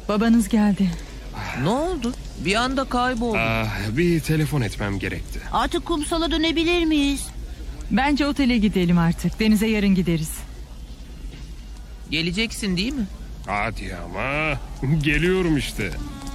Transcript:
Babanız geldi. Ne oldu? Bir anda kayboldu. Bir telefon etmem gerekti. Artık kumsala dönebilir miyiz? Bence otele gidelim artık. Denize yarın gideriz. Geleceksin değil mi? Hadi ama geliyorum işte.